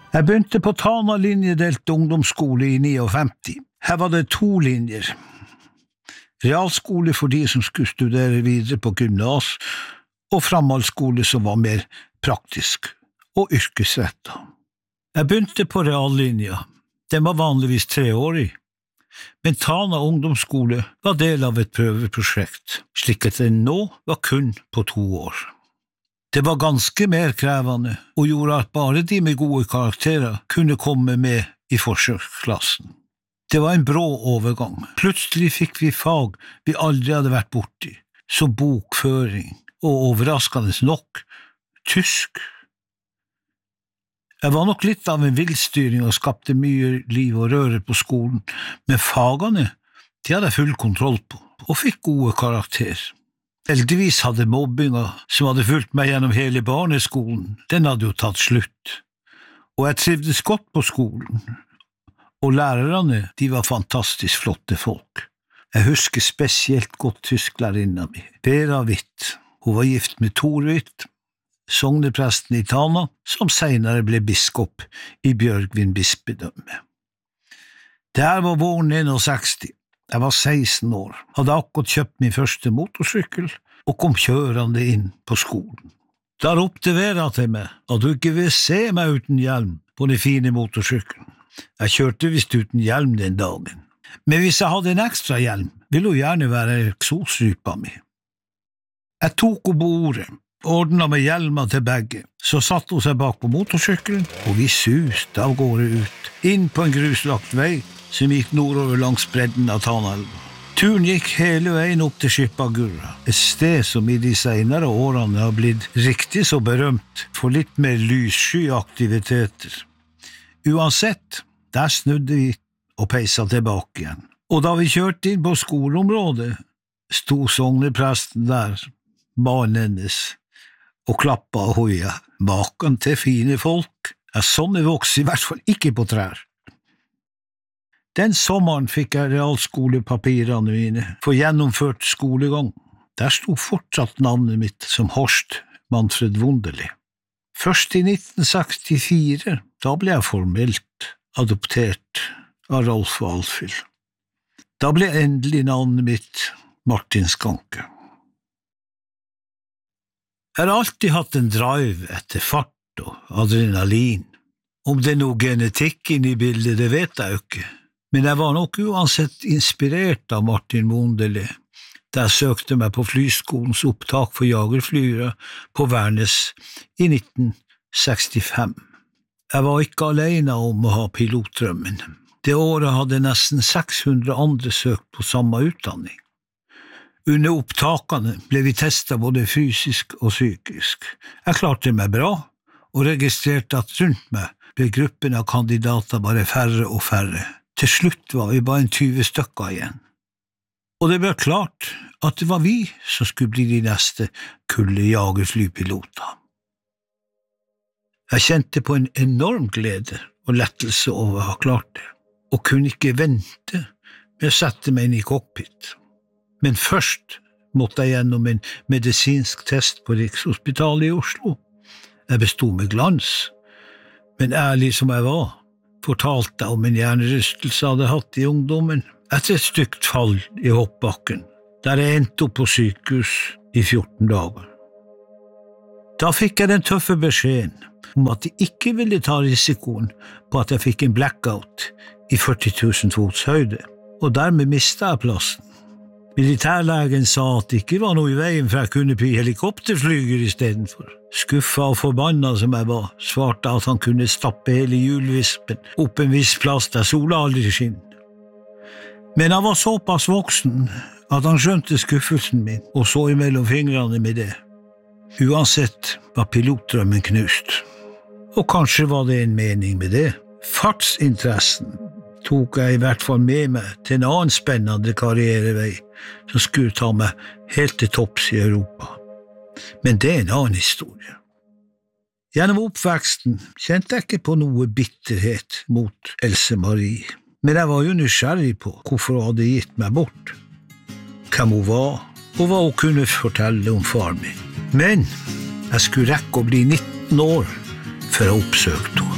Jeg begynte på Tana linjedelt ungdomsskole i 59. Her var det 2 linjer. Realskole for de som skulle studere videre på gymnas, og framhaldsskole som var mer praktisk og yrkesrettet. Jeg begynte på reallinja. Den var vanligvis 3-årig. Men Tana ungdomsskole var del av et prøveprosjekt, slik at den nå var kun på 2 år. Det var ganske mer krevende, og gjorde at bare de med gode karakterer kunne komme med i forsøksklassen. Det var en brå overgang. Plutselig fikk vi fag vi aldri hadde vært borti, som bokføring og overraskende nok, tysk. Jeg var nok litt av en villstyring og skapte mye liv og røre på skolen, men fagene, de hadde jeg full kontroll på, og fikk gode karakterer. Heldigvis hadde mobbinga, som hadde fulgt meg gjennom hele barneskolen, den hadde jo tatt slutt. Og jeg trivdes godt på skolen, og lærerne, de var fantastisk flotte folk. Jeg husker spesielt godt tysklærerinna mi, Vera Witt. Hun var gift med Tor Witt, sognepresten i Tana, som senere ble biskop i Bjørgvin bispedømme. Det her var våren 61. Jeg var 16 år, hadde akkurat kjøpt min første motorsykkel og kom kjørende inn på skolen. Da ropte Vera til meg at du ikke vil se meg uten hjelm på den fine motorsykkelen. Jeg kjørte visst uten hjelm den dagen, men hvis jeg hadde en ekstra hjelm, ville hun gjerne være eksosrypa mi. Jeg tok opp ordet, ordnet med hjelmer til begge, så satt hun seg bak på motorsykkelen, og vi suste av gårde ut, inn på en gruslagt vei, som gikk nordover langs bredden av Tanaelva. Turen gikk hele veien opp til Skippagurra, et sted som i de senere årene har blitt riktig så berømt for litt mer lyssky aktiviteter. Uansett, der snudde vi og peisa tilbake igjen. Og da vi kjørte inn på skoleområdet, sto sognepresten der, mannen hennes, og klappa og hoia. Maken til fine folk, sånne vokser i hvert fall ikke på trær. Den sommeren fikk jeg realskolepapirene mine for gjennomført skolegang. Der sto fortsatt navnet mitt som Horst Manfred Wunderli. Først i 1964, da ble jeg formelt adoptert av Rolf og Alfhild. Da ble endelig navnet mitt Martin Skanke. Jeg har alltid hatt en drive etter fart og adrenalin. Om det er noe genetikk inne i bildet, det vet jeg jo ikke. Men jeg var nok uansett inspirert av Martin Wunderli, da jeg søkte meg på flyskolens opptak for jagerflyere på Værnes i 1965. Jeg var ikke alene om å ha pilotdrømmen. Det året hadde nesten 600 andre søkt på samme utdanning. Under opptakene ble vi testet både fysisk og psykisk. Jeg klarte meg bra, og registrerte at rundt meg ble gruppen av kandidater bare færre og færre. Til slutt var vi bare en 20 stykker igjen. Og det ble klart at det var vi som skulle bli de neste kulle jagerflypiloter. Jeg kjente på en enorm glede og lettelse over å ha klart det, og kunne ikke vente med å sette meg inn i cockpit. Men først måtte jeg gjennom en medisinsk test på Rikshospitalet i Oslo. Jeg bestod med glans, men ærlig som jeg var, fortalte om en hjernerystelse jeg hadde hatt i ungdommen etter et stygt fall i hoppbakken, der jeg endte opp på sykehus i 14 dager. Da fikk jeg den tøffe beskjeden om at de ikke ville ta risikoen på at jeg fikk en blackout i 40 000 fots høyde, og dermed mistet jeg plassen. Militærlegen sa at det ikke var noe i veien for jeg kunne bli helikopterflyger i stedet for. Skuffa og forbanna som jeg var, svarte at han kunne stappe hele hjulvispen opp en viss plass der sola aldri skinner. Men han var såpass voksen at han skjønte skuffelsen min og så imellom fingrene med det. Uansett var pilotdrømmen knust. Og kanskje var det en mening med det. Fartsinteressen tok jeg i hvert fall med meg til en annen spennende karrierevei som skulle ta meg helt til topps i Europa. Men det er en annen historie. Gjennom oppveksten kjente jeg ikke på noe bitterhet mot Else Marie, men jeg var jo nysgjerrig på hvorfor hun hadde gitt meg bort, hvem hun var, og hva hun kunne fortelle om far min. Men jeg skulle rekke å bli 19 år før jeg oppsøkte henne.